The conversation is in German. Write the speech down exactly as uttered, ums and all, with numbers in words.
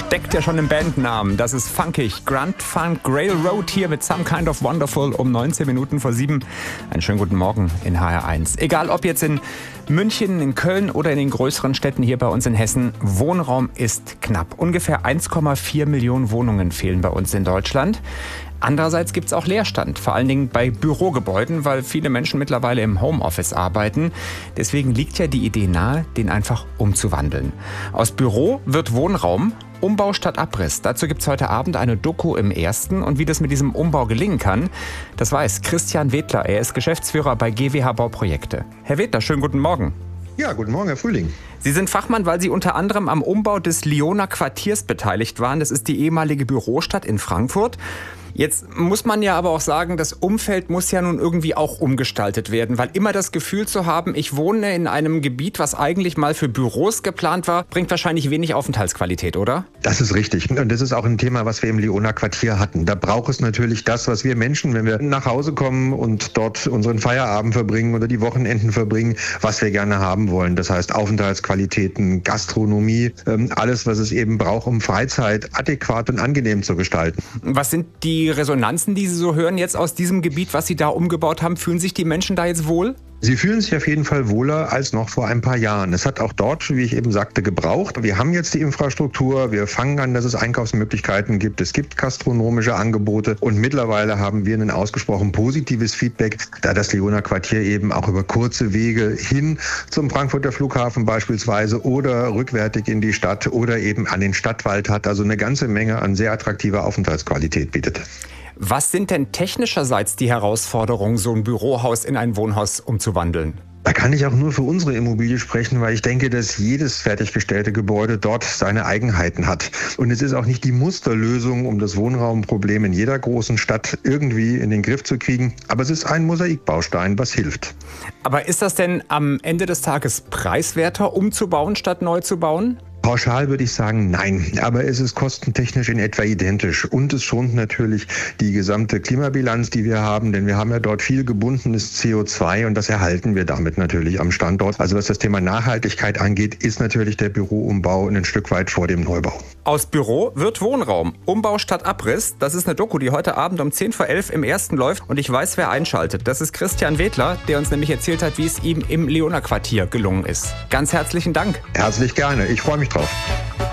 Steckt ja schon im Bandnamen. Das ist funkig. Grand Funk Railroad hier mit Some Kind of Wonderful um neunzehn Minuten vor sieben. Einen schönen guten Morgen in H R eins. Egal ob jetzt in München, in Köln oder in den größeren Städten hier bei uns in Hessen, Wohnraum ist knapp. Ungefähr eins Komma vier Millionen Wohnungen fehlen bei uns in Deutschland. Andererseits gibt es auch Leerstand, vor allen Dingen bei Bürogebäuden, weil viele Menschen mittlerweile im Homeoffice arbeiten. Deswegen liegt ja die Idee nahe, den einfach umzuwandeln. Aus Büro wird Wohnraum. Umbau statt Abriss. Dazu gibt es heute Abend eine Doku im Ersten. Und wie das mit diesem Umbau gelingen kann, das weiß Christian Wedler. Er ist Geschäftsführer bei G W H Bauprojekte. Herr Wedler, schönen guten Morgen. Ja, guten Morgen, Herr Frühling. Sie sind Fachmann, weil Sie unter anderem am Umbau des Lioner Quartiers beteiligt waren. Das ist die ehemalige Bürostadt in Frankfurt. Jetzt muss man ja aber auch sagen, das Umfeld muss ja nun irgendwie auch umgestaltet werden, weil immer das Gefühl zu haben, ich wohne in einem Gebiet, was eigentlich mal für Büros geplant war, bringt wahrscheinlich wenig Aufenthaltsqualität, oder? Das ist richtig. Und das ist auch ein Thema, was wir im Lioner Quartier hatten. Da braucht es natürlich das, was wir Menschen, wenn wir nach Hause kommen und dort unseren Feierabend verbringen oder die Wochenenden verbringen, was wir gerne haben wollen. Das heißt Aufenthaltsqualitäten, Gastronomie, alles, was es eben braucht, um Freizeit adäquat und angenehm zu gestalten. Was sind die Die Resonanzen, die Sie so hören jetzt aus diesem Gebiet, was Sie da umgebaut haben, fühlen sich die Menschen da jetzt wohl? Sie fühlen sich auf jeden Fall wohler als noch vor ein paar Jahren. Es hat auch dort, wie ich eben sagte, gebraucht. Wir haben jetzt die Infrastruktur, wir fangen an, dass es Einkaufsmöglichkeiten gibt, es gibt gastronomische Angebote und mittlerweile haben wir ein ausgesprochen positives Feedback, da das Lioner Quartier eben auch über kurze Wege hin zum Frankfurter Flughafen beispielsweise oder rückwärtig in die Stadt oder eben an den Stadtwald hat, also eine ganze Menge an sehr attraktiver Aufenthaltsqualität bietet. Was sind denn technischerseits die Herausforderungen, so ein Bürohaus in ein Wohnhaus umzuwandeln? Da kann ich auch nur für unsere Immobilie sprechen, weil ich denke, dass jedes fertiggestellte Gebäude dort seine Eigenheiten hat. Und es ist auch nicht die Musterlösung, um das Wohnraumproblem in jeder großen Stadt irgendwie in den Griff zu kriegen. Aber es ist ein Mosaikbaustein, was hilft. Aber ist das denn am Ende des Tages preiswerter, umzubauen statt neu zu bauen? Pauschal würde ich sagen, nein. Aber es ist kostentechnisch in etwa identisch. Und es schont natürlich die gesamte Klimabilanz, die wir haben. Denn wir haben ja dort viel gebundenes C O zwei und das erhalten wir damit natürlich am Standort. Also was das Thema Nachhaltigkeit angeht, ist natürlich der Büroumbau ein Stück weit vor dem Neubau. Aus Büro wird Wohnraum. Umbau statt Abriss. Das ist eine Doku, die heute Abend um zehn vor elf im Ersten läuft. Und ich weiß, wer einschaltet. Das ist Christian Wedler, der uns nämlich erzählt hat, wie es ihm im Lioner Quartier gelungen ist. Ganz herzlichen Dank. Herzlich gerne. Ich freue mich drauf.